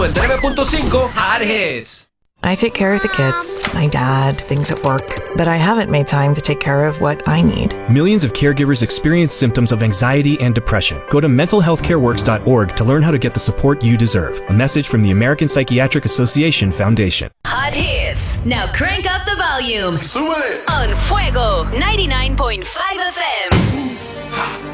99.5 Hot Hits. I take care of the kids, my dad, things at work, but I haven't made time to take care of what I need. Millions of caregivers experience symptoms of anxiety and depression. Go to mentalhealthcareworks.org to learn how to get the support you deserve. A message from the American Psychiatric Association Foundation. Hot Hits. Now crank up the volume. Súbele. On Fuego 99.5 FM.